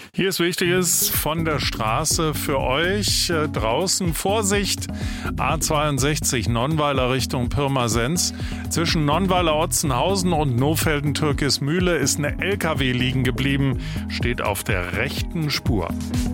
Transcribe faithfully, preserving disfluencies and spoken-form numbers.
Hier ist Wichtiges von der Straße für euch. Äh, draußen Vorsicht, A zweiundsechzig Nonnweiler Richtung Pirmasens. Zwischen Nonnweiler-Otzenhausen und Nofelden-Türkismühle ist eine L K W liegen geblieben, steht auf der rechten Spur.